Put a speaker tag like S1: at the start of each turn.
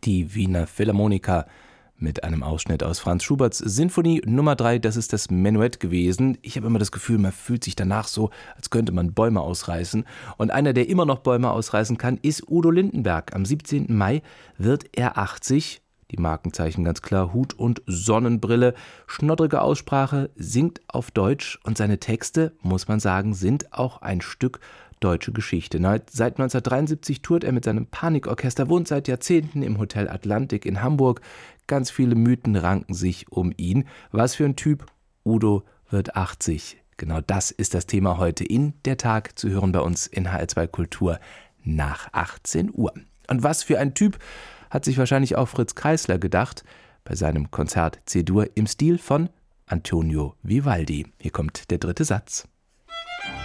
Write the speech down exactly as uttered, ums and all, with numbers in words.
S1: Die Wiener Philharmoniker mit einem Ausschnitt aus Franz Schuberts Sinfonie Nummer drei, das ist das Menuett gewesen. Ich habe immer das Gefühl, man fühlt sich danach so, als könnte man Bäume ausreißen. Und einer, der immer noch Bäume ausreißen kann, ist Udo Lindenberg. Am siebzehnten Mai wird er achtzig. Die Markenzeichen ganz klar, Hut und Sonnenbrille, schnoddrige Aussprache, singt auf Deutsch und seine Texte, muss man sagen, sind auch ein Stück deutsche Geschichte. Seit neunzehnhundertdreiundsiebzig tourt er mit seinem Panikorchester, wohnt seit Jahrzehnten im Hotel Atlantik in Hamburg. Ganz viele Mythen ranken sich um ihn. Was für ein Typ? Udo wird achtzig. Genau das ist das Thema heute in der Tag, zu hören bei uns in H R zwei Kultur nach achtzehn Uhr. Und was für ein Typ, hat sich wahrscheinlich auch Fritz Kreisler gedacht bei seinem Konzert C-Dur im Stil von Antonio Vivaldi. Hier kommt der dritte Satz.